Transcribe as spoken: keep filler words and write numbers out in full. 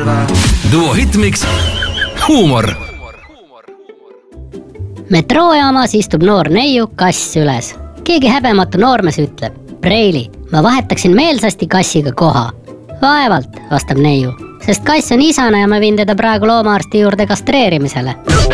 Duo Hitmix, huumor. Metroojaamas istub noor neiu kass üles. Keegi häbematu noormes ütleb: Preili, ma vahetaksin meelsasti kassiga koha. Vaevalt, vastab neiu, sest kass on isane ja ma viin teda praegu loomaarsti juurde kastreerimisele.